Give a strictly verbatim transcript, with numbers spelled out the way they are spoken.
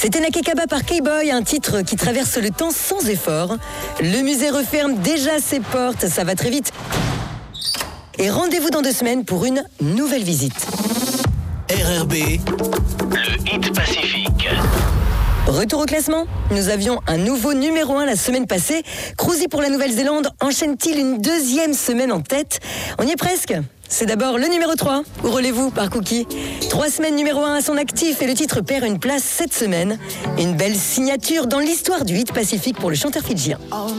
C'était Nakekaba par K-Boy, un titre qui traverse le temps sans effort. Le musée referme déjà ses portes, ça va très vite. Et rendez-vous dans deux semaines pour une nouvelle visite. R R B, le hit Pacifique. Retour au classement. Nous avions un nouveau numéro un la semaine passée. Cruzy pour la Nouvelle-Zélande enchaîne-t-il une deuxième semaine en tête? On y est presque. C'est d'abord le numéro trois, ou relez-vous par Cookie. Trois semaines numéro un à son actif et le titre perd une place cette semaine. Une belle signature dans l'histoire du hit Pacifique pour le chanteur fidjien.